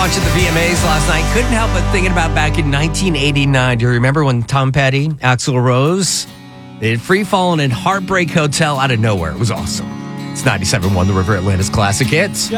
watching the VMAs last night. Couldn't help but thinking about back in 1989. Do you remember when Tom Petty, Axl Rose, they did Free Fallin' and Heartbreak Hotel out of nowhere? It was awesome. It's 97.1 The River Atlanta's Classic Hits.